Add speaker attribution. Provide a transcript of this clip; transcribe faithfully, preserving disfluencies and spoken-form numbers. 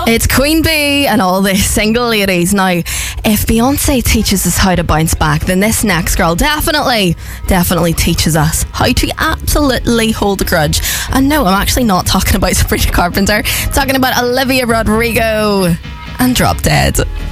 Speaker 1: It's Queen Bee and all the single ladies. Now, if Beyonce teaches us how to bounce back, then this next girl definitely, definitely teaches us how to absolutely hold a grudge. And no, I'm actually not talking about Sabrina Carpenter. I'm talking about Olivia Rodrigo and Drop Dead.